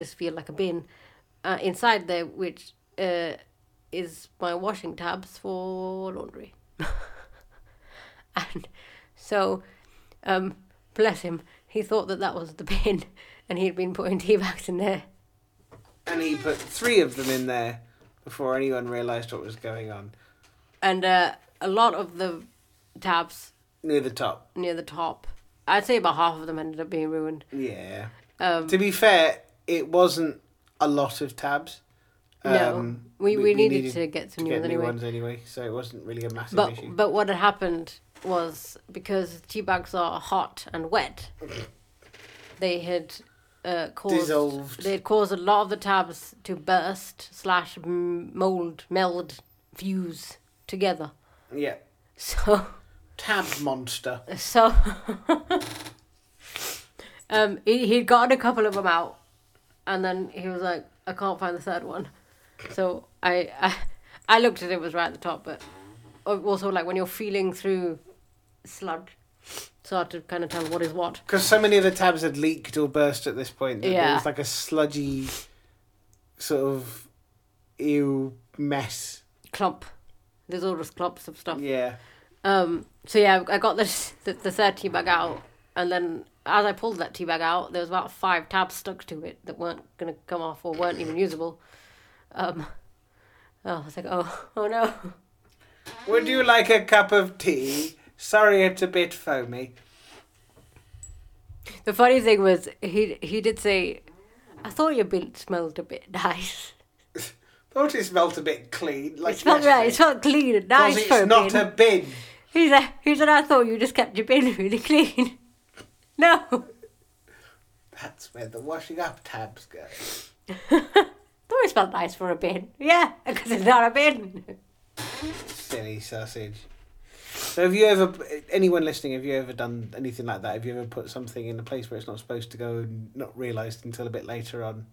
just feel like a bin. Inside there, which is my washing tabs for laundry. And so, bless him, he thought that was the bin, and he'd been putting tea bags in there. And he put 3 of them in there before anyone realised what was going on. And a lot of the tabs Near the top. I'd say about half of them ended up being ruined. Yeah. To be fair, it wasn't a lot of tabs. No, we needed to get some new ones anyway, so it wasn't really a massive issue. But what had happened was, because tea bags are hot and wet, they had dissolved. They had caused a lot of the tabs to burst / meld, fuse together. Yeah. So. Tab monster. So. He'd gotten a couple of them out, and then he was like, I can't find the third one. So I looked at it, was right at the top, but also, like, when you're feeling through sludge, it's hard to kind of tell what is what. Because so many of the tabs had leaked or burst at this point. Yeah. It was like a sludgy sort of ew mess. Clump. There's all just clumps of stuff. Yeah. So yeah, I got the third tea bag out, and then as I pulled that tea bag out, there was about 5 tabs stuck to it that weren't going to come off or weren't even usable. I was like, oh no. Would you like a cup of tea? Sorry, it's a bit foamy. The funny thing was, he did say, I thought your bin smelled a bit nice. Thought it smelled a bit clean. Like it smelled right. It smelled clean and nice for a bin. Because it's not a bin. He said, I thought you just kept your bin really clean. No. That's where the washing up tabs go. Thought it smelled nice for a bin. Yeah, because it's not a bin. Silly sausage. So have you ever, anyone listening, have you ever done anything like that? Have you ever put something in a place where it's not supposed to go and not realised until a bit later on?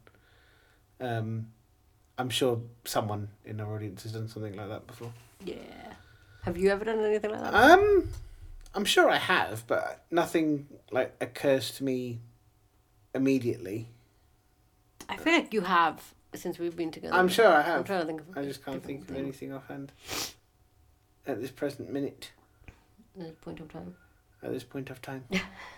I'm sure someone in our audience has done something like that before. Yeah. Have you ever done anything like that? I'm sure I have, but nothing like occurs to me immediately. I feel like you have since we've been together. I'm sure I have. I'm trying to think of. I just can't think of anything offhand at this present minute. At this point of time. At this point of time.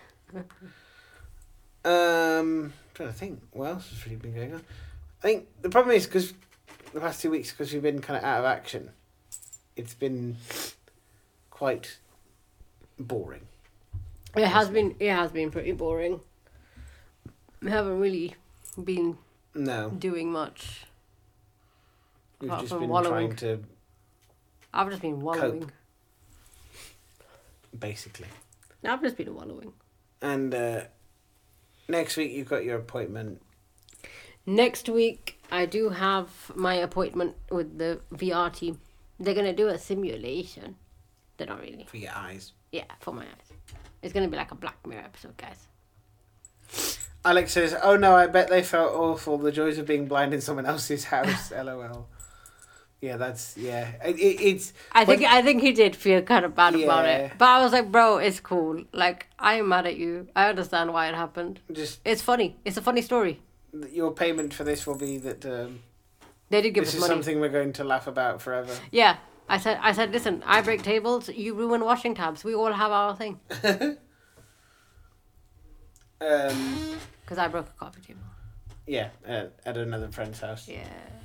Trying to think what else has really been going on. I think the problem is because the past 2 weeks, because we've been kind of out of action, it's been quite boring. It has been pretty boring. We haven't really been doing much. We've apart just from been wallowing. trying to I've just been wallowing. cope, basically. I've just been wallowing. And next week you've got your appointment. Next week I do have my appointment with the VR team. They're going to do a simulation. They're not really. For your eyes. Yeah, for my eyes. It's going to be like a Black Mirror episode, guys. Alex says, oh no, I bet they felt awful. The joys of being blind in someone else's house. LOL. Yeah, that's, yeah. It's... I think he did feel kind of bad about it. But I was like, bro, it's cool. Like, I am mad at you. I understand why it happened. It's funny. It's a funny story. Your payment for this will be that... they did give us money. This is something we're going to laugh about forever. Yeah. I said, listen, I break tables, you ruin washing tabs. We all have our thing. Because I broke a coffee table. Yeah, at another friend's house. Yeah.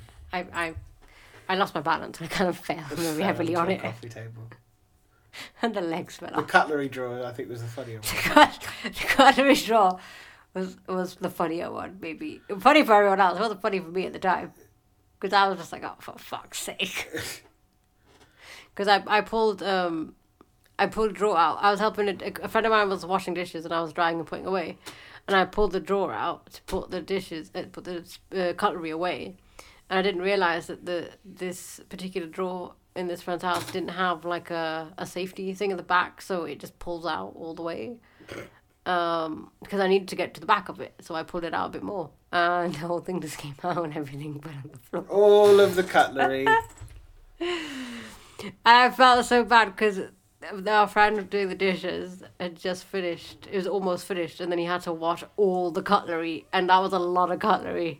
I lost my balance and I kind of fell very heavily on it. Coffee table. And the legs fell off. The cutlery drawer, I think, was the funnier one. The cutlery drawer was the funnier one, maybe. Funny for everyone else. It wasn't funny for me at the time. Because I was just like, oh, for fuck's sake. Because I pulled a drawer out. I was helping a friend of mine was washing dishes and I was drying and putting away. And I pulled the drawer out to put the cutlery away. And I didn't realise that this particular drawer in this friend's house didn't have like a safety thing at the back, so it just pulls out all the way. Because I needed to get to the back of it, so I pulled it out a bit more. And the whole thing just came out and everything went on the floor. All of the cutlery. And I felt so bad because our friend doing the dishes had just finished. It was almost finished, and then he had to wash all the cutlery, and that was a lot of cutlery.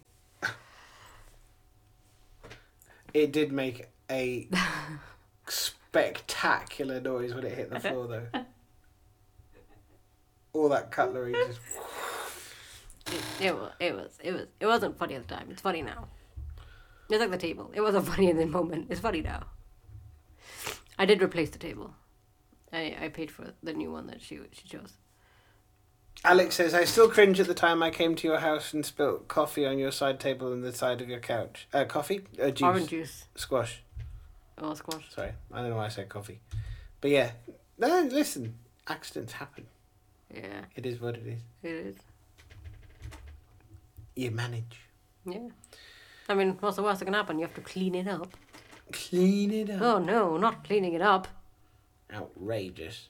It did make a spectacular noise when it hit the floor, though. All that cutlery just... It wasn't funny at the time. It's funny now. It's like the table. It wasn't funny in the moment. It's funny now. I did replace the table. I paid for the new one that she chose. Alex says, I still cringe at the time I came to your house and spilt coffee on your side table and the side of your couch. Coffee? Juice. Orange juice. Squash. Oh, squash. Sorry, I don't know why I said coffee. But yeah. No, listen. Accidents happen. Yeah. It is what it is. It is. You manage. Yeah. I mean, what's the worst that can happen? You have to clean it up. Clean it up. Oh, no, not cleaning it up. Outrageous.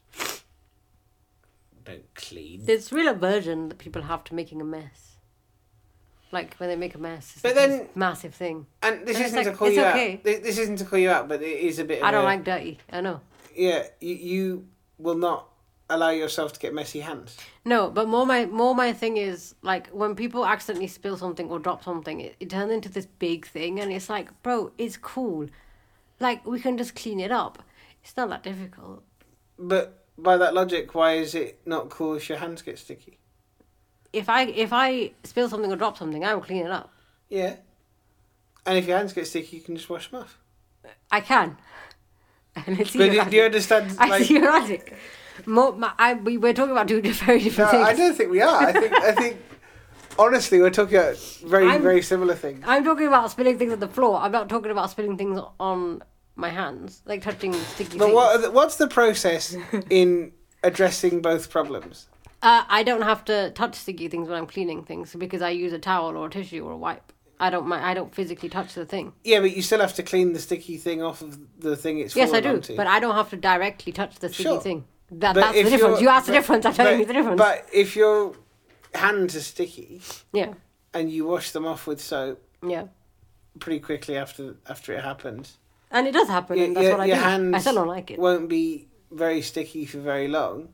Don't clean. There's real aversion that people have to making a mess. Like, when they make a mess, it's But like then- this massive thing. And this And it's isn't like, to call it's you okay. out. This isn't to call you out, but it is a bit of I don't like dirty. I know. Yeah, you will not allow yourself to get messy hands. No, but more my thing is, like, when people accidentally spill something or drop something, it turns into this big thing, and it's like, bro, it's cool. Like, we can just clean it up. It's not that difficult. But by that logic, why is it not cool if your hands get sticky? If I spill something or drop something, I will clean it up. Yeah. And if your hands get sticky, you can just wash them off. I can. And it's But erratic. do you understand? I Like, see erratic. We're talking about two very different no, things. I don't think we are. I think honestly, we're talking about very, I'm- very similar things. I'm talking about spilling things on the floor. I'm not talking about spilling things on my hands, like touching sticky But things. what's the process in addressing both problems? I don't have to touch sticky things when I'm cleaning things because I use a towel or a tissue or a wipe. I don't physically touch the thing. Yeah, but you still have to clean the sticky thing off of the thing it's Yes, I fallen do, onto. but I don't have to directly touch the sticky Sure. thing. But That's the if difference. you're- You asked the but- difference. I'm telling you the difference. But if your hands are sticky Yeah, and you wash them off with soap yeah, pretty quickly after it happens, and it does happen. And that's what I your do. hands I still don't like it. won't be very sticky for very long,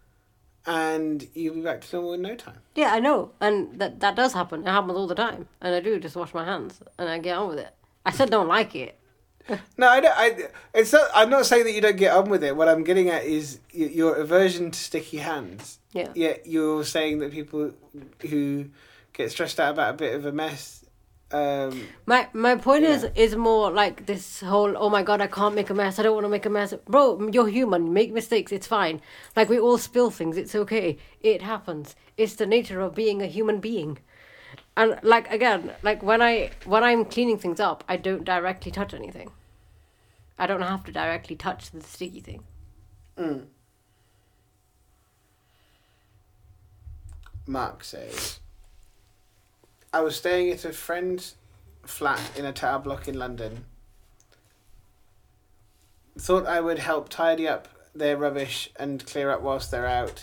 and you'll be back to normal in no time. Yeah, I know, and that does happen. It happens all the time, and I do just wash my hands and I get on with it. I still don't like it. No, I don't. It's not. I'm not saying that you don't get on with it. What I'm getting at is your aversion to sticky hands. Yeah. Yet you're saying that people who get stressed out about a bit of a mess. My point is more like this whole, oh my god, I can't make a mess, I don't want to make a mess. Bro, you're human, you make mistakes, it's fine. Like, we all spill things, it's okay. It happens. It's the nature of being a human being. And like, again, like when I'm cleaning things up, I don't directly touch anything. I don't have to directly touch the sticky thing. Mark says, I was staying at a friend's flat in a tower block in London. Thought I would help tidy up their rubbish and clear up whilst they're out.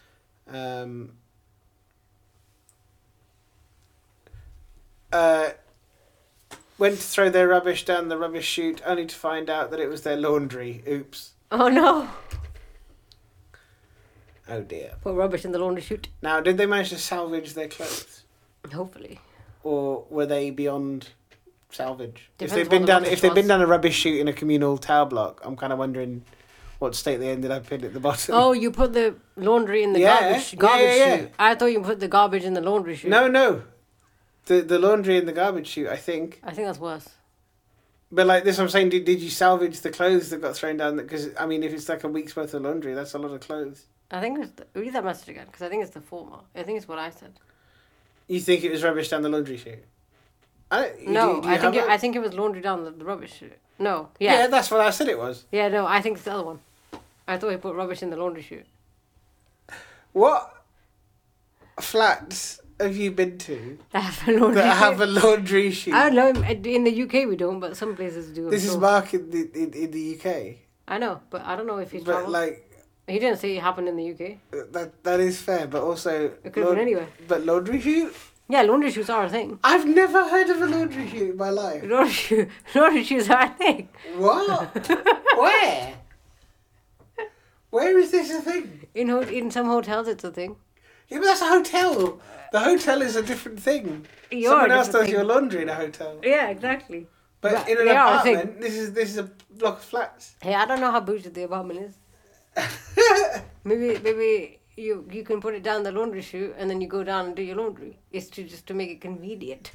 Went to throw their rubbish down the rubbish chute only to find out that it was their laundry. Oops. Oh no! Oh dear. Put rubbish in the laundry chute. Now, did they manage to salvage their clothes? Hopefully. Or were they beyond salvage? Depends If they've what been the down, rubbish if they've been was. down a rubbish chute in a communal tower block, I'm kind of wondering what state they ended up in at the bottom. Oh, you put the laundry in the Yeah, garbage yeah. chute. I thought you put the garbage in the laundry chute. No. The laundry in the garbage chute, I think. I think that's worse. But like this, I'm saying, did you salvage the clothes that got thrown down? Because I mean, if it's like a week's worth of laundry, that's a lot of clothes. I think it's read that message again because I think it's the former. I think it's what I said. You think it was rubbish down the laundry chute? No, do you have it? I think it was laundry down the rubbish chute. No, Yeah, yeah, that's what I said it was. yeah, no, I think it's the other one. I thought he put rubbish in the laundry chute. What flats have you been to That have a laundry that have chute. a laundry chute? I don't know. In the UK we don't, but some places do. I'm This is sure. Mark in the UK. I know, but I don't know if he's But traveled. like He didn't say it happened in the UK. that is fair, but also It could have been anywhere. But laundry chute? Yeah, laundry chutes are a thing. I've never heard of a laundry chute in my life. Laundry chutes are a thing. What? Where? Where is this a thing? In some hotels, it's a thing. Yeah, but that's a hotel. The hotel is a different thing. You're Someone a else different does thing. your laundry in a hotel. Yeah, exactly. But in an they are a thing. apartment, this is a block of flats. Hey, I don't know how bougie the apartment is. Maybe you can put it down the laundry chute and then you go down and do your laundry. It's just to make it convenient.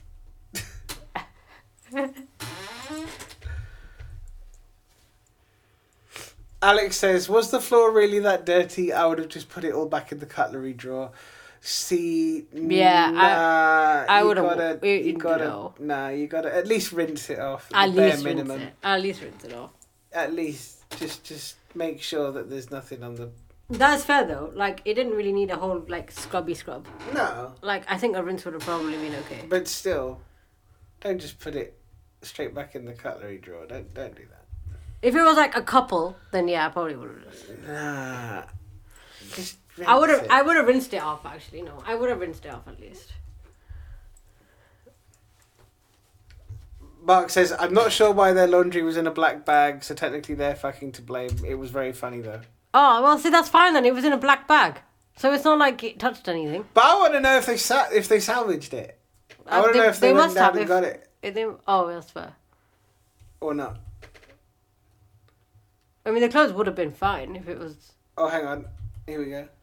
Alex says, was the floor really that dirty? I would have just put it all back in the cutlery drawer. See, Yeah, I would have. You gotta at least rinse it off. At The bare least minimum. rinse it. At least rinse it off. At least, just make sure that there's nothing on the. That's fair though. Like, it didn't really need a whole like scrubby scrub. No. Like, I think a rinse would have probably been okay. But still, don't just put it straight back in the cutlery drawer. Don't do that. If it was like a couple, then yeah, I probably would have just. Nah. Just rinse I would have. it. I would have rinsed it off. Actually, no, I would have rinsed it off at least. Mark says, I'm not sure why their laundry was in a black bag, so technically they're fucking to blame. It was very funny though. Oh well, see that's fine then. It was in a black bag, so it's not like it touched anything. But I want to know if they salvaged it. I want to know if they went down and got it. Oh, that's fair. Or not. I mean, the clothes would have been fine if it was. Oh, hang on. Here we go.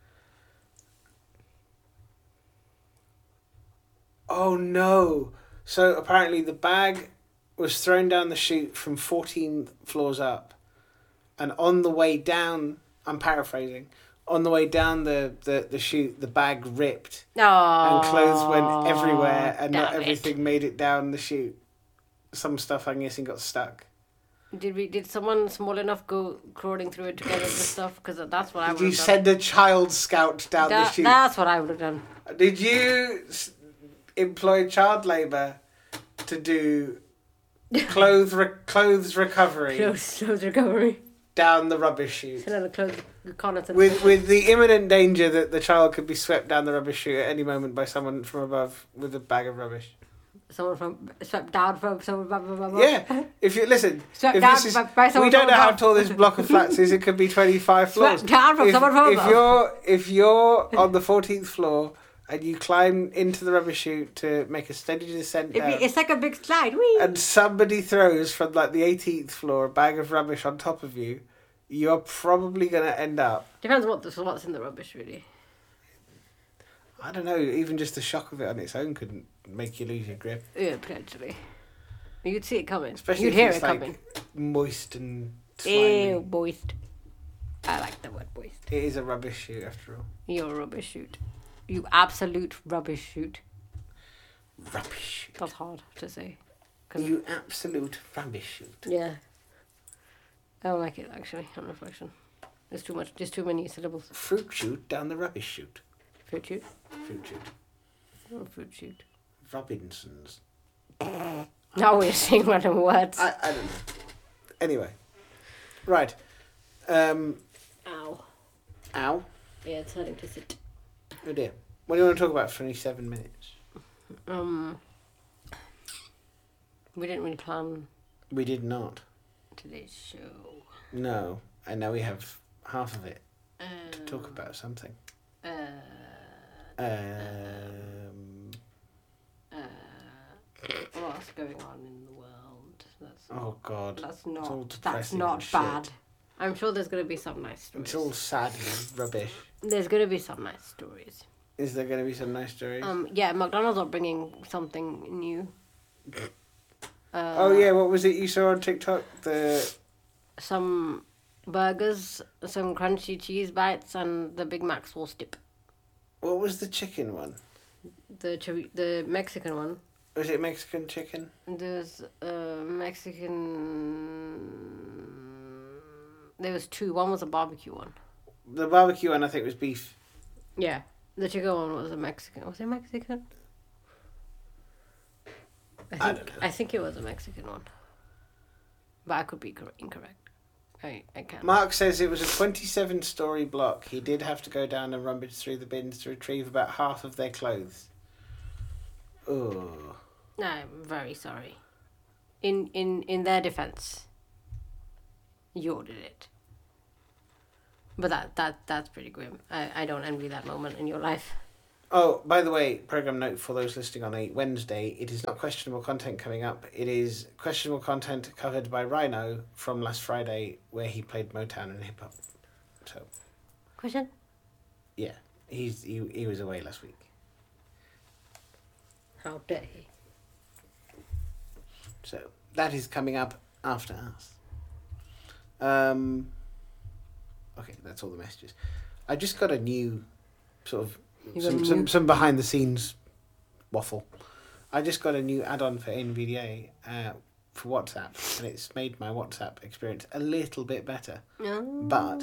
Oh, no. So, apparently the bag was thrown down the chute from 14 floors up. And on the way down, I'm paraphrasing, on the way down the chute, the bag ripped. Oh, And clothes went everywhere and not damn it. everything made it down the chute. Some stuff, I'm guessing, got stuck. Did someone small enough go crawling through it to get at the stuff? Because that's what I would Did you have done. send a child scout down the chute? That's what I would have done. Did you employ child labour to do clothes recovery Clothes recovery. down the rubbish chute? Send out a clothes reconnaissance. With the imminent danger that the child could be swept down the rubbish chute at any moment by someone from above with a bag of rubbish. Someone swept down from someone. Blah, blah, blah, blah. Yeah, if you listen, Swept if down this is, by someone we don't know from how above. tall this block of flats is. It could be 25 floors. Swept down from someone from above. If you're on the 14th floor and you climb into the rubbish chute to make a steady descent down, It's like a big slide. Whee! and somebody throws from like the 18th floor a bag of rubbish on top of you, you're probably going to end up. Depends what's in the rubbish, really. I don't know. Even just the shock of it on its own couldn't make you lose your grip. Yeah, potentially. You'd see it coming. Especially You'd if hear it's it like coming. moist and slimy. Ew, moist. I like the word moist. It is a rubbish chute after all. You're a rubbish shoot. You absolute rubbish shoot. Rubbish chute. That's hard to say. 'Cause- You absolute rubbish chute. Yeah. I don't like it, actually, on reflection. There's too much. There's too many syllables. Fruit chute down the rubbish chute. Fruit shoot. Fruit chute. Oh, fruit shoot. Robinsons. Now we're saying random words. I don't know. Anyway. Right. Ow. Ow. Yeah, it's hurting to sit. Oh dear. What do you want to talk about for 27 minutes? We didn't really plan We did not. today's show. No. And now we have half of it to talk about something. What's going on in the world? Oh God. That's all not. That's depressing not and shit. bad. I'm sure there's gonna be some nice stories. It's all sad and rubbish. There's gonna be some nice stories. Is there going to be some nice stories? Yeah, McDonald's are bringing something new. Oh yeah, what was it you saw on TikTok? Some burgers, some crunchy cheese bites, and the Big Mac sauce dip. What was the chicken one? The Mexican one. Was it Mexican chicken? There's Mexican. There was two. One was a barbecue one. The barbecue one I think was beef. Yeah, the chicken one was a Mexican. Was it Mexican? I don't know. I think it was a Mexican one, but I could be incorrect. I can't. Mark says it was a 27-story block. He did have to go down and rummage through the bins to retrieve about half of their clothes. Oh. I'm very sorry. In their defense, you ordered it. But that's pretty grim. I don't envy that moment in your life. Oh, by the way, program note for those listening on a Wednesday, it is not questionable content coming up. It is questionable content covered by Rhino from last Friday, where he played Motown and hip hop. So, Question? yeah, he was away last week. How dare he? So that is coming up after us. Okay, that's all the messages. I just got a new sort of some behind the scenes waffle. I just got a new add-on for NVDA for WhatsApp, and it's made my WhatsApp experience a little bit better. Oh. But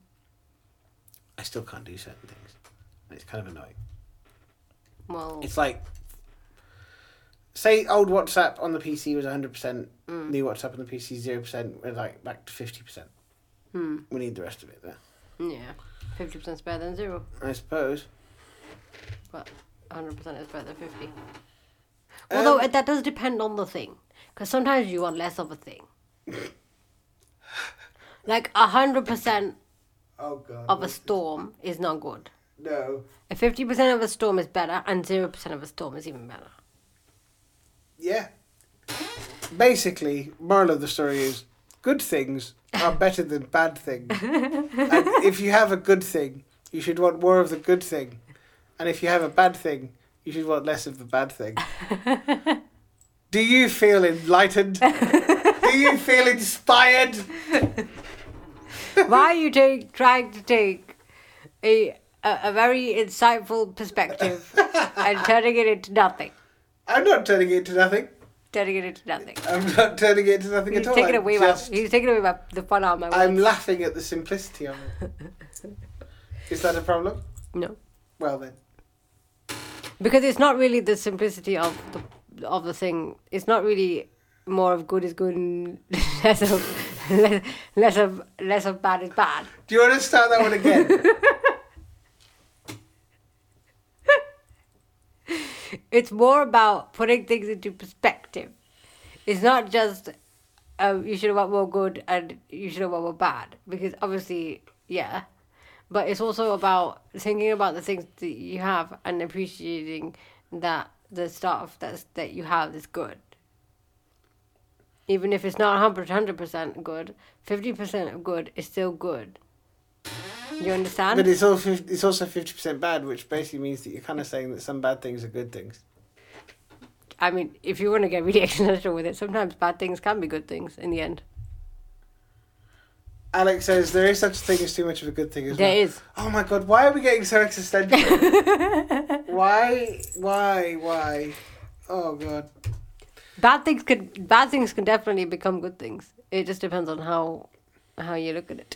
I still can't do certain things. It's kind of annoying. Well, It's like, say old WhatsApp on the PC was 100%, new WhatsApp on the PC is 0%, we're like back to 50%. We need the rest of it there. yeah, 50% is better than 0, I suppose. but 100% is better than 50. Although that does depend on the thing, because sometimes you want less of a thing. Like 100% Oh God. of a storm is not good. No. A 50% of a storm is better, and 0% of a storm is even better. Yeah. Basically, moral of the story is, good things are better than bad things. And if you have a good thing, you should want more of the good thing. And if you have a bad thing, you should want less of the bad thing. Do you feel enlightened? Do you feel inspired? Why are you trying to take a very insightful perspective and turning it into nothing? I'm not turning it into nothing. Turning it into nothing. I'm not turning it into nothing He's at all. taking away I'm the fun out of my I'm words. laughing at the simplicity of it. Is that a problem? No, Well then. because it's not really the simplicity of the thing. It's not really more of good is good and less of bad is bad. Do you want to start that one again? It's more about putting things into perspective. It's not just you should have want more good and you should have want more bad, because obviously, yeah, but it's also about thinking about the things that you have and appreciating that the stuff that you have is good. Even if it's not 100% good, 50% of good is still good. You understand? But it's also 50% bad, which basically means that you're kind of saying that some bad things are good things. I mean, if you want to get really existential with it, sometimes bad things can be good things in the end. Alex says there is such a thing as too much of a good thing as well. There is. Oh my God, why are we getting so existential? Why? Oh God. Bad things can definitely become good things. It just depends on how you look at it.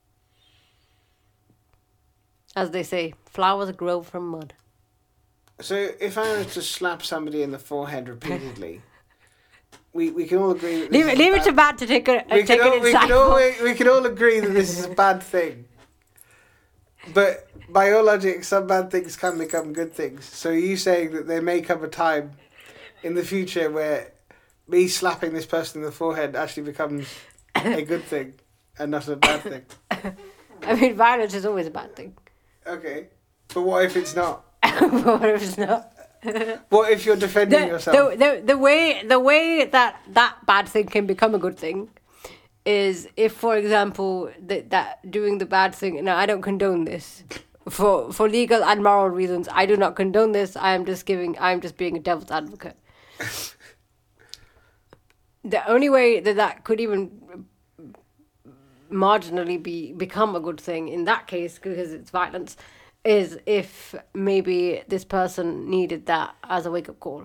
As they say, flowers grow from mud. So if I were to slap somebody in the forehead repeatedly, we can all agree that this Leave it to Matt to take an we can insightful. all agree that this is a bad thing. But by your logic, some bad things can become good things. So are you saying that there may come a time in the future where me slapping this person in the forehead actually becomes a good thing and not a bad thing? I mean, violence is always a bad thing. Okay. But what if it's not? What if it's not? What if you're defending yourself? The way that bad thing can become a good thing is if, for example, that doing the bad thing. Now, I don't condone this for legal and moral reasons. I do not condone this. I'm just being a devil's advocate. The only way that could even marginally become a good thing in that case, because it's violence, is if maybe this person needed that as a wake-up call.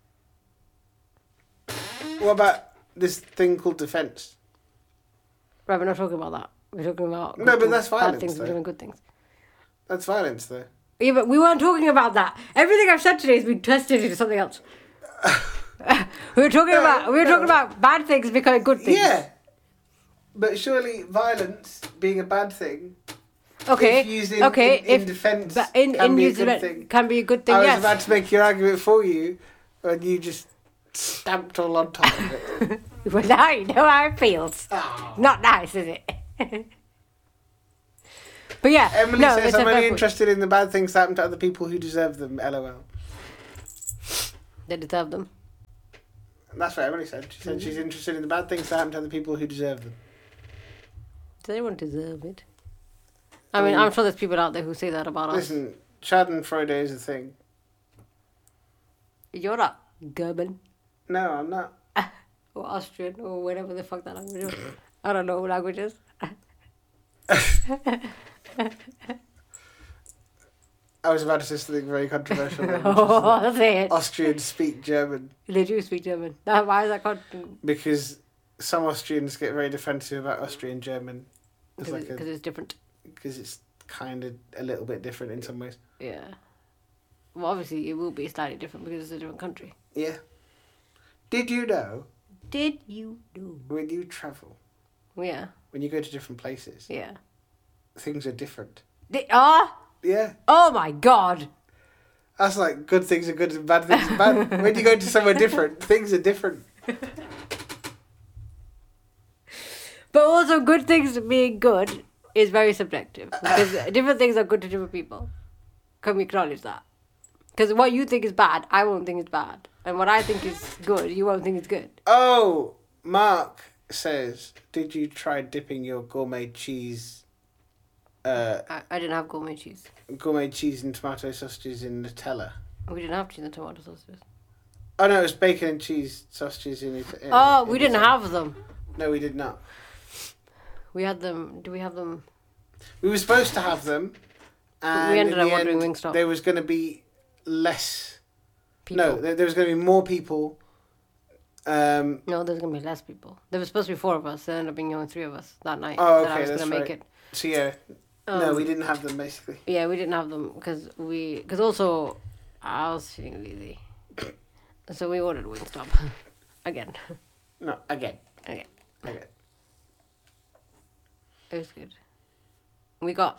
What about this thing called defence? Right, we're not talking about that. We're talking about No, but that's violence, bad things though. and doing good things. That's violence, though. Yeah, but we weren't talking about that. Everything I've said today has been twisted into something else. we were talking about bad things becoming good things. Yeah. But surely violence being a bad thing, Okay. if used in defence, can be a good thing. Can be a good thing. I was Yes. about to make your argument for you, and you just stamped all on top of it. Well, now you know how it feels. Oh. Not nice, is it? But yeah, Emily no, says, it's a I'm fair only point. interested in the bad things that happen to other people who deserve them, LOL. They deserve them. And that's what Emily said. She said she's interested in the bad things that happen to other people who deserve them. Does anyone deserve it? I mean, I'm sure there's people out there who say that about us. Listen, Schadenfreude is a thing. You're not German No, I'm not. or Austrian or whatever the fuck that language is. I don't know what language is. I was about to say something very controversial. Then, Oh, say it. Austrians speak German They do speak German. Why is that called? because some Austrians get very defensive about Austrian German. It's Because like it's different. because it's kind of a little bit different in some ways. Yeah. Well, obviously it will be slightly different because it's a different country. Yeah. Did you know Did you know? when you travel, Yeah. when you go to different places, Yeah. things are different? They are? Yeah. Oh my god. That's like good things are good and bad things are bad. When you go to somewhere different, things are different. But also, good things being good is very subjective. Because different things are good to different people. Can we acknowledge that? Because what you think is bad, I won't think is bad. And what I think is good, you won't think is good. Oh, Mark says, did you try dipping your gourmet cheese I didn't have gourmet cheese. and tomato sausages in Nutella? We didn't have cheese and tomato sausages. Oh no, it was bacon and cheese sausages in it. Oh, we didn't have them. No, we did not. We had them. Do we have them? We were supposed to have them, and We ended in up the ordering end, Wingstop. there was going to be less. People. No, there was going to be more people. No, there's going to be less people. There was supposed to be 4 of us. There ended up being only 3 of us that night. Oh, that I okay, was that's gonna right. make it. So yeah, no, we didn't have them basically. Yeah, we didn't have them because also I was feeling lazy. So we ordered Wingstop. Again. No, again. Okay. Okay. It was good. We got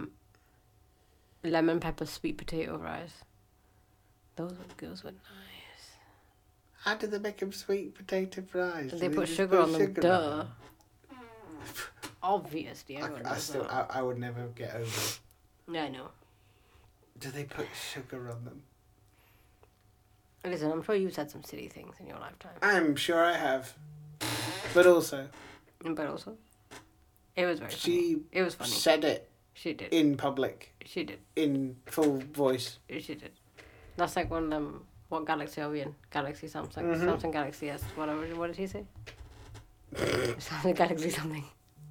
lemon pepper sweet potato fries. Those were nice. How did they make them sweet potato fries? They Did put just sugar on them. sugar Duh. on them? Obviously, everyone knows that. I would never get over it. Yeah, I know. Do they put sugar on them? Listen, I'm sure you've said some silly things in your lifetime. I'm sure I have. But also, But also, it was very she funny. It was funny. said it She did. in public, She did. in full voice. She did. That's like one of them. What galaxy are we in? Galaxy Samsung. Mm-hmm. Samsung Galaxy S. Whatever. What did he say? Samsung Galaxy something.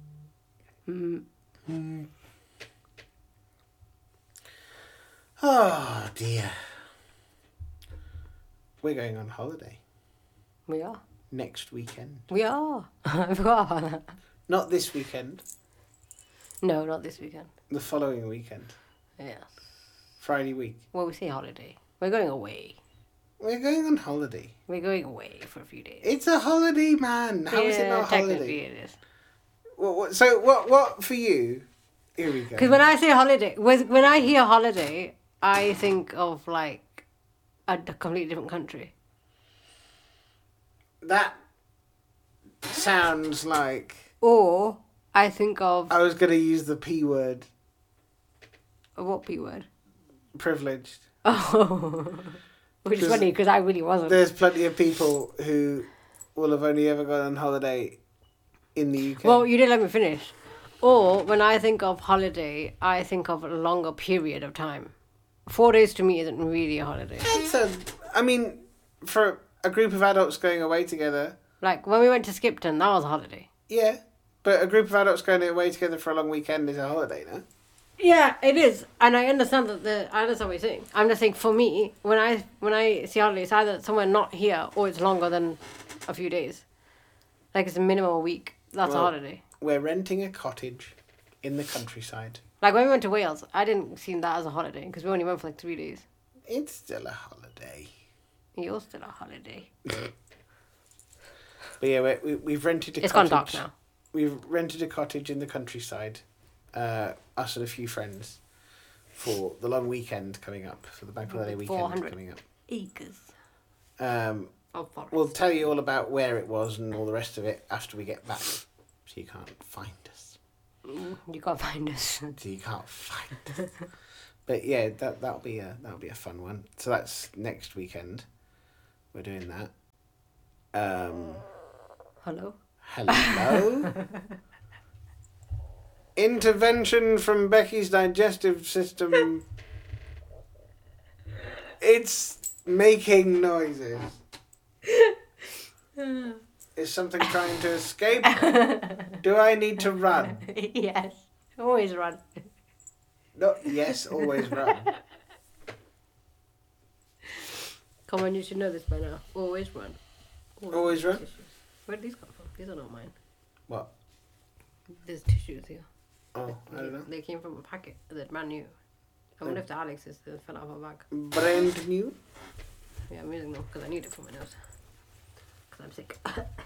Oh dear. We're going on holiday We are. next weekend. We are. I forgot about that. Not this weekend, No, not this weekend. the following weekend. Yes. Friday week. Well, we say holiday. We're going away. We're going on holiday. We're going away for a few days. It's a holiday, man. How is it not a technically holiday? it is. So what for you? Here we go. Because when I say holiday, when I hear holiday, I think of like a completely different country. That sounds like Or I think of I was going to use the P word, what P word? privileged. Oh, which is 'Cause funny because I really wasn't. There's plenty of people who will have only ever gone on holiday in the UK. Well, you didn't let me finish. Or when I think of holiday, I think of a longer period of time. 4 days to me isn't really a holiday. I mean, for a group of adults going away together, Like when we went to Skipton, that was a holiday. yeah. But a group of adults going away together for a long weekend is a holiday, no? Yeah, it is, and I understand that. I understand what you're saying. I'm just saying, for me, when I see holiday, it's either somewhere not here or it's longer than a few days. Like it's a minimum a week. That's a Well, holiday. We're renting a cottage in the countryside. Like when we went to Wales, I didn't see that as a holiday because we only went for like 3 days. It's still a holiday. You're still a holiday. But yeah, we've rented a It's cottage. gone dark now. We've rented a cottage in the countryside, us and a few friends, for the long weekend coming up, for the bank holiday weekend 400 coming up. acres of forest. We'll tell you all about where it was and all the rest of it after we get back, so you can't find us. You can't find us. So you can't find us. But yeah, that'll be a fun one. So that's next weekend. We're doing that. Hello? Hello? Intervention from Becky's digestive system. It's making noises. Is something trying to escape? Do I need to run? Yes. Always run. No, yes, always run. Come on, you should know this by now. Always run. Always run? Tissues. Where did these come from? These are not mine. What? There's tissues here. Oh, I don't know. They came from a packet. They're brand new. I wonder if the Alex's fell out of her bag. Brand new? Yeah, I'm using them because I need it for my nose. Because I'm sick.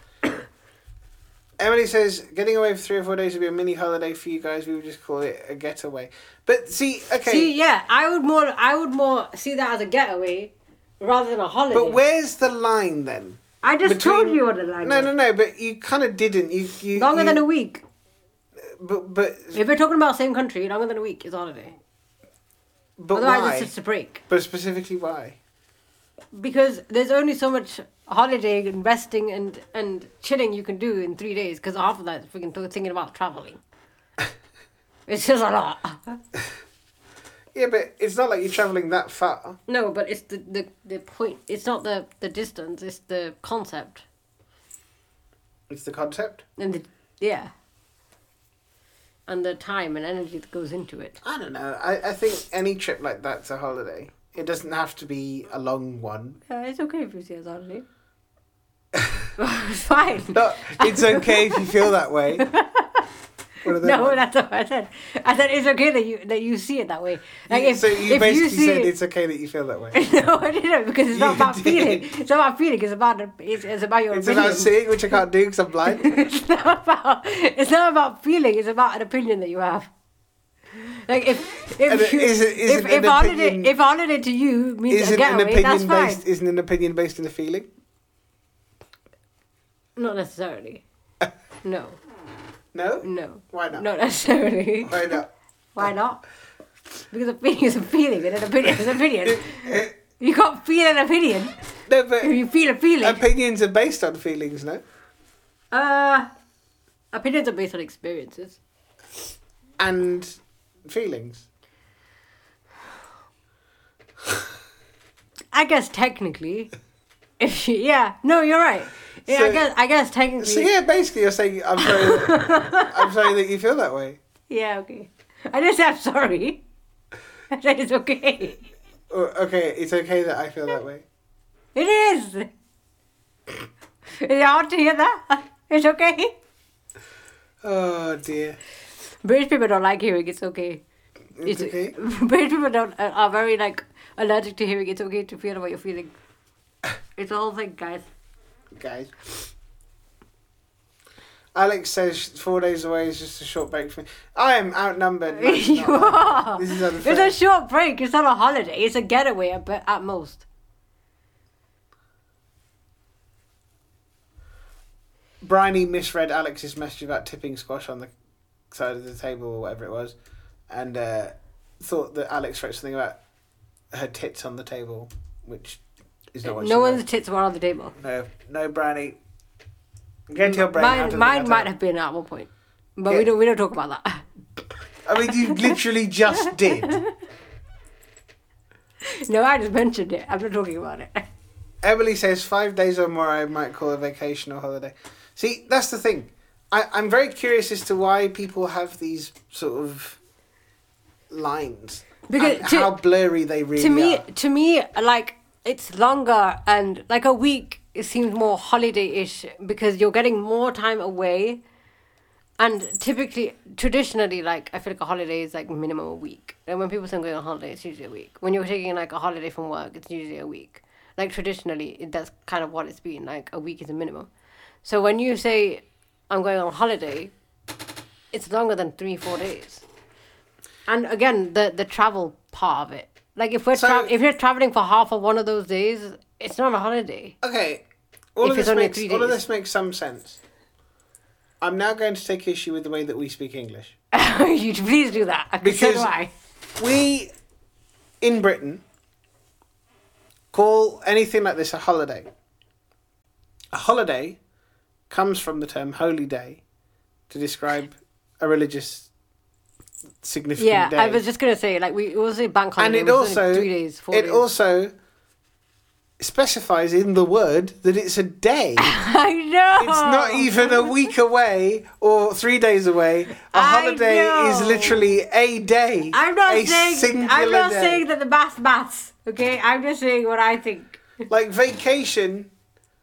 Emily says, getting away for 3 or 4 days would be a mini holiday for you guys. We would just call it a getaway. But see, okay. See, yeah, I would more see that as a getaway rather than a holiday. But where's the line then? I just told you what the line was. No, but you kind of didn't. You Longer than a week. But If we're talking about same country, longer than a week is holiday. But Otherwise, why? it's just a break. But specifically why? Because there's only so much holiday and resting and chilling you can do in 3 days. Because half of that is freaking thinking about traveling. It's just a lot. Yeah, but it's not like you're travelling that far. No, but it's the point. It's not the distance. It's the concept. It's the concept? And and the time and energy that goes into it. I don't know. I think any trip like that's a holiday. It doesn't have to be a long one. Yeah, it's okay if you see it as a holiday. It's fine. No, it's okay if you feel that way. What are they No, like? that's not what I said. I said it's okay that you see it that way. Like So you if basically you see said it, it's okay that you feel that way. No, I didn't, because it's not You about did. feeling. It's not about feeling. It's about your It's opinion. about seeing, which I can't do because I'm blind. It's not about feeling. It's about an opinion that you have. Like if holiday to you means a getaway, that's fine. Isn't an opinion based in a feeling? Not necessarily. No. No? No. Why not? Not necessarily. Why not? Why not? Because a feeling is a feeling and an opinion is an opinion. You can't feel an opinion No, but if you feel a feeling. opinions are based on feelings, no? Opinions are based on experiences. And feelings. I guess technically, no, you're right. Yeah, So- I guess technically. So yeah, basically you're saying I'm sorry that you feel that way. Yeah, okay. I didn't say I'm sorry. I said it's okay. Okay, it's okay that I feel that way. It is. Is it hard to hear that? It's okay. Oh dear. British people don't like hearing it's okay. It's okay. British people are very allergic to hearing it's okay to feel what you're feeling. It's a whole thing, guys. Guys. Alex says 4 days away is just a short break for me. I am outnumbered. Man. You are. This is It's unfair. a short break. It's not a holiday. It's a getaway at most. Bryony misread Alex's message about tipping squash on the side of the table or whatever it was, and thought that Alex wrote something about her tits on the table, which is not what she No wrote. one's tits were on the table. No, Bryony. Get your brain out of the Mine might gutter. have been at one point, but Yeah. we don't talk about that. I mean, you literally just did. No, I just mentioned it. I'm not talking about it. Emily says 5 days or more I might call a vacation or holiday. See, that's the thing. I'm very curious as to why people have these sort of lines. Because and how blurry they really are. To me, like, it's longer, and like a week, it seems more holiday-ish because you're getting more time away. And typically, traditionally, like, I feel like a holiday is like minimum a week. And when people say I'm going on holiday, it's usually a week. When you're taking like a holiday from work, it's usually a week. Like, traditionally, that's kind of what it's been. Like, a week is a minimum. So when you say I'm going on holiday, it's longer than 3-4 days. And again, the travel part of it. Like, if if you're traveling for half of one of those days, it's not a holiday. Okay, If it's only 3 all of days. this makes some sense. I'm now going to take issue with the way that we speak English. You please do that. Because so do I. We, in Britain, call anything like this a holiday. A holiday comes from the term holy day to describe a religious significant day. Yeah, I was just going to say, like, we also bank holiday. And it also, 3 days, 4 days. also specifies in the word that it's a day. I know. It's not even a week away or 3 days away. A holiday is literally a day. I'm not day. saying that the maths. Okay, I'm just saying what I think. Like vacation,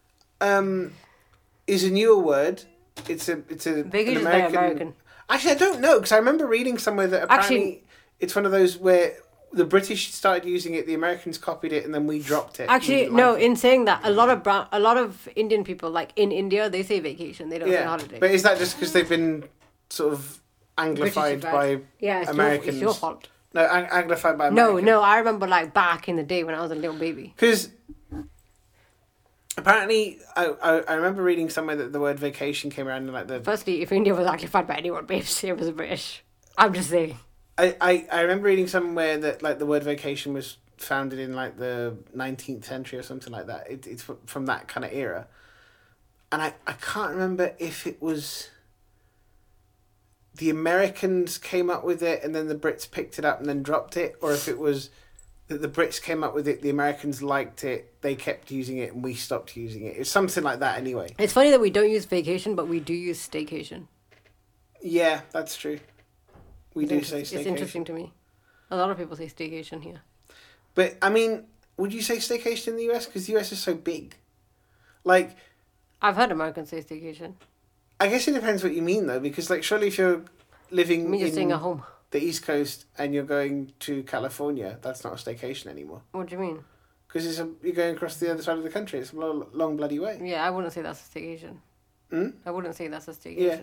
is a newer word. It's a Vacation an American. Actually, I don't know because I remember reading somewhere that apparently it's one of those where the British started using it, the Americans copied it, and then we dropped it. Actually, no. In saying that, a lot of Indian people, like in India, they say vacation. They don't say holiday. But is that just because they've been sort of anglified by Americans? It's your fault. No, anglified by Americans. No. I remember like back in the day when I was a little baby. Because apparently, I remember reading somewhere that the word vacation came around in like the. Firstly, if India was anglified by anyone, babes, it was British. I'm just saying. I remember reading somewhere that like the word vacation was founded in like the 19th century or something like that. It's from that kind of era. And I can't remember if it was the Americans came up with it and then the Brits picked it up and then dropped it, or if it was that the Brits came up with it, the Americans liked it, they kept using it and we stopped using it. It's something like that anyway. It's funny that we don't use vacation, but we do use staycation. Yeah, that's true. We do say staycation. It's interesting to me. A lot of people say staycation here. But, I mean, would you say staycation in the US? Because the US is so big. Like... I've heard Americans say staycation. I guess it depends what you mean, though, because, like, surely if you're living you're staying at home. The East Coast and you're going to California, that's not a staycation anymore. What do you mean? Because you're going across the other side of the country. It's a long bloody way. Yeah, I wouldn't say that's a staycation. I wouldn't say that's a staycation. Yeah.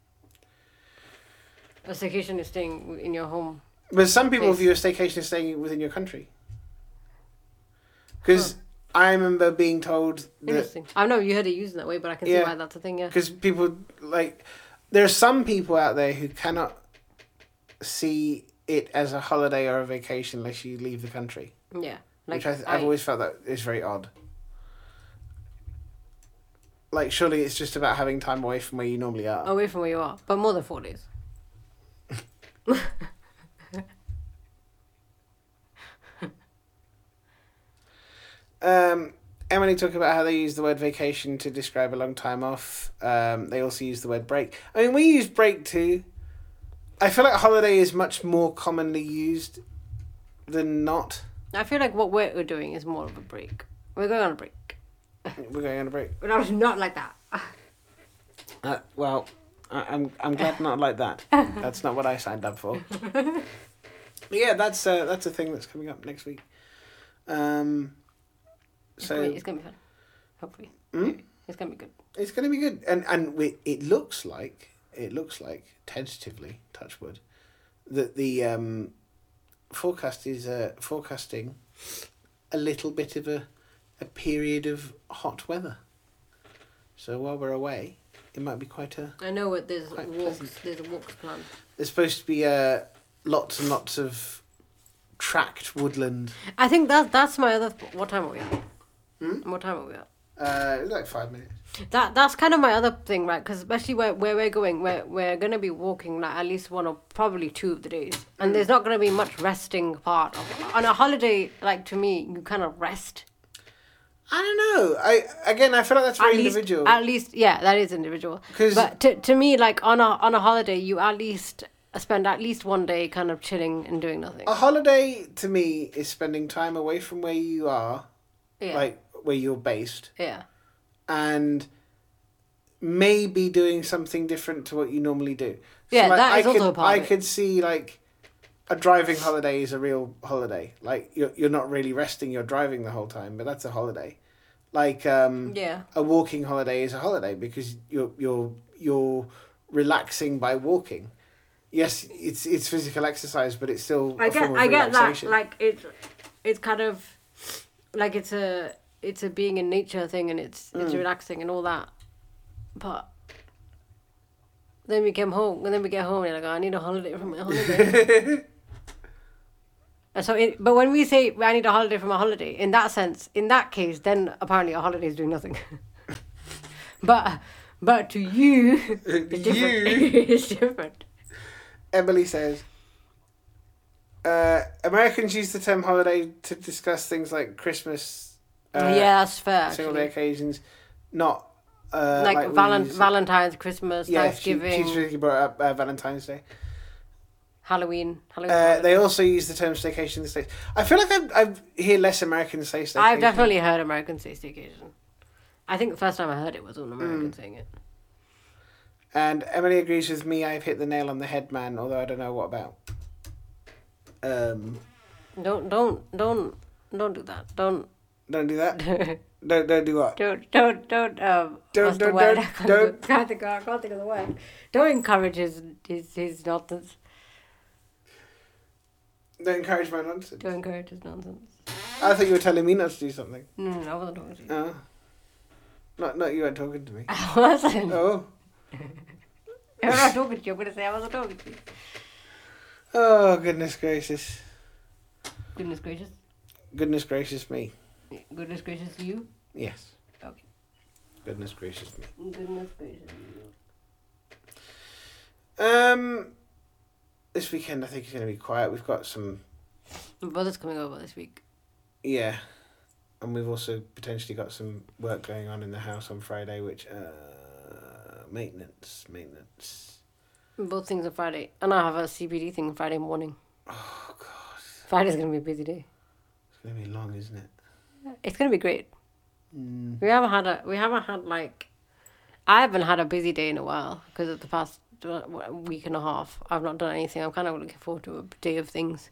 A staycation is staying in your home. But some people view a staycation as staying within your country. Because I remember being told that... Interesting. I know you heard it used in that way, but I can see why that's a thing, yeah. Because people, like... There are some people out there who cannot see it as a holiday or a vacation unless you leave the country. Yeah. Like, which I've always felt that is very odd. Like, surely it's just about having time away from where you normally are. Away from where you are. But more than 4 days. Emily talked about how they use the word vacation to describe a long time off. They also use the word break. I mean, we use break too. I feel like holiday is much more commonly used than not. I feel like what we're doing is more of a break. We're going on a break. We're going on a break. But not like that. Well, I'm glad not like that. That's not what I signed up for. But yeah, that's a thing that's coming up next week. So it's gonna be fun. Hopefully, it's gonna be good. It's gonna be good, and it looks like tentatively, touch wood, that the forecast is forecasting a little bit of a period of hot weather. So while we're away, it might be quite a... I know there's walks planned. There's supposed to be lots and lots of tracked woodland. I think that's my other... What time are we at? What time are we at? It's like 5 minutes. That's kind of my other thing, right? Because especially where we're going, we're going to be walking like at least 1 or probably 2 of the days. And there's not going to be much resting part of it. On a holiday, like to me, you kind of rest. I don't know. I feel like that's very individual. At least, yeah, that is individual. But to me, like on a holiday, you at least spend at least 1 day kind of chilling and doing nothing. A holiday to me is spending time away from where you are, like where you're based. Yeah. And maybe doing something different to what you normally do. Yeah, so, like, that is also a part I of it. could see like a driving holiday is a real holiday. Like you're not really resting, you're driving the whole time, but that's a holiday. Like a walking holiday is a holiday because you're relaxing by walking. Yes, it's physical exercise, but it's still a form of relaxation. That. Like it's kind of like it's a being in nature thing, and it's relaxing and all that. But Then we came home, and then we get home, and you're like, oh, I need a holiday from my holiday. And so, but when we say I need a holiday from a holiday, in that sense, in that case, then apparently a holiday is doing nothing. but to you, it's different. It's different. Emily says, Americans use the term holiday to discuss things like Christmas. Yeah, that's fair. Single day occasions, not like Valentine's, Christmas, Thanksgiving. She's really brought up Valentine's Day. Halloween. They also use the term staycation in the States. I feel like I hear less Americans say staycation. I've definitely heard Americans say staycation. I think the first time I heard it was an American saying it. And Emily agrees with me. I've hit the nail on the head, man. Although I don't know what about. Don't do that. Don't do that. don't do what? What's the word? I can't think of the word. Don't encourage his nonsense. Don't encourage my nonsense. Don't encourage his nonsense. I thought you were telling me not to do something. No, I wasn't talking to you. Oh. Not you weren't talking to me. I wasn't. Oh. I'm not talking to you. I'm going to say I wasn't talking to you. Oh, goodness gracious. Goodness gracious? Goodness gracious me. Goodness gracious you? Yes. Okay. Goodness gracious me. Goodness gracious you. This weekend I think is going to be quiet. We've got some... Brother's coming over this week. Yeah. And we've also potentially got some work going on in the house on Friday, which... Maintenance. Both things on Friday. And I have a CBD thing Friday morning. Oh, God. Friday's going to be a busy day. It's going to be long, isn't it? It's going to be great. I haven't had a busy day in a while because of the past week and a half. I've not done anything. I'm kind of looking forward to a day of things.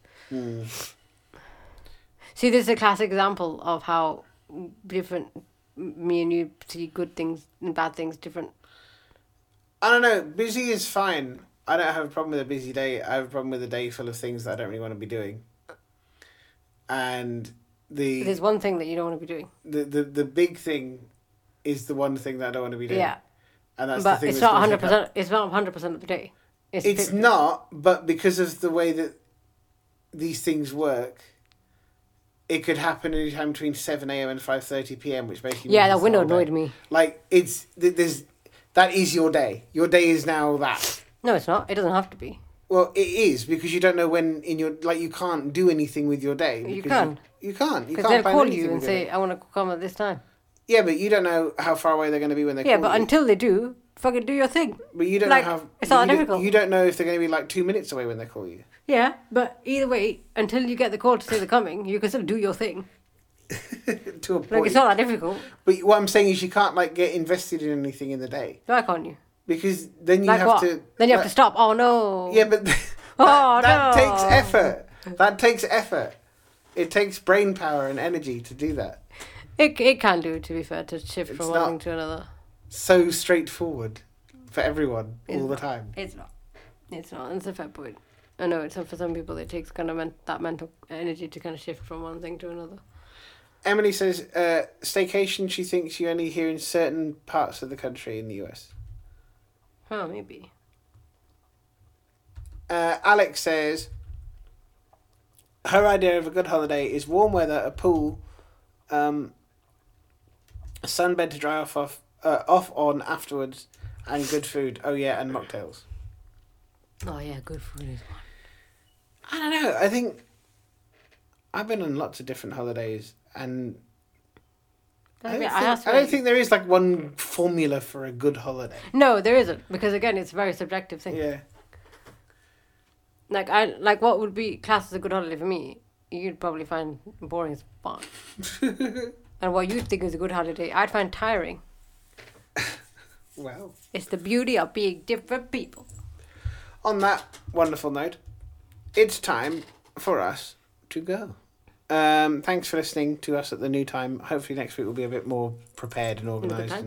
See, this is a classic example of how different me and you see good things and bad things different. I don't know. Busy is fine. I don't have a problem with a busy day. I have a problem with a day full of things that I don't really want to be doing. And there's one thing that you don't want to be doing. The big thing is the one thing that I don't want to be doing. Yeah. And that's but the thing. It's not 100%. It's not 100% of the day. It's not, but because of the way that these things work, it could happen anytime between 7 a.m. and 5:30 p.m., which basically means that window annoyed me. Like that is your day. Your day is now that. No, it's not. It doesn't have to be. Well, it is because you don't know when you can't do anything with your day. You can. You can't. Because they'll call you and say, "I want to come at this time." Yeah, but you don't know how far away they're going to be when they call you. Yeah, but until they do, fucking do your thing. But you don't know how... It's not difficult. You don't know if they're going to be like 2 minutes away when they call you. Yeah, but either way, until you get the call to say they're coming, you can still do your thing. To a point. Like, it's not that difficult. But what I'm saying is you can't get invested in anything in the day. Why can't you? Because then you have to... Then you have to stop. Oh, no. Yeah, but that takes effort. That takes effort. It takes brain power and energy to do that. It can do, to be fair, to shift from one thing to another. So straightforward for everyone all the time. It's not. It's a fair point. I know for some people it takes kind of that mental energy to kind of shift from one thing to another. Emily says staycation she thinks you only hear in certain parts of the country in the US. Oh, maybe. Alex says her idea of a good holiday is warm weather, a pool, a sunbed to dry off on afterwards, and good food. Oh yeah, and mocktails. Oh yeah, good food is one. I don't know. I think I've been on lots of different holidays, and I don't think there is like one formula for a good holiday. No, there isn't, because again, it's a very subjective thing. Yeah. Like what would be classed as a good holiday for me, you'd probably find boring as fuck. And what you think is a good holiday, I'd find tiring. Well. It's the beauty of being different people. On that wonderful note, it's time for us to go. Thanks for listening to us at the new time. Hopefully next week we'll be a bit more prepared and organised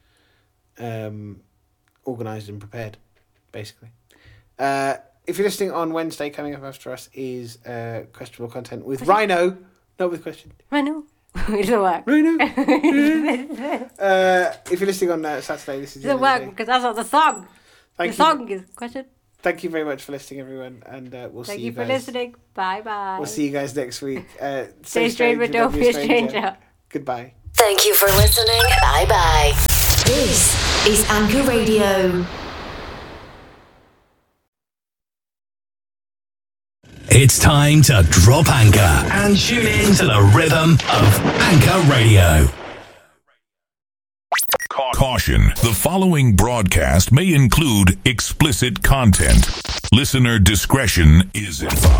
and prepared, basically. If you're listening on Wednesday, coming up after us is questionable content with Rhino. Not with question. Rhino. It doesn't work. Rhino. If you're listening on Saturday, this is... It doesn't work because that's not the song. Thank The you. song is question. Thank you very much for listening, everyone, and we'll Thank see you you for guys. listening. Bye bye. We'll see you guys next week. Stay strange, but don't be a stranger. Goodbye. Thank you for listening. Bye bye. This is Anchor Radio. It's time to drop anchor and tune in to the rhythm of Anchor Radio. Caution. The following broadcast may include explicit content. Listener discretion is advised.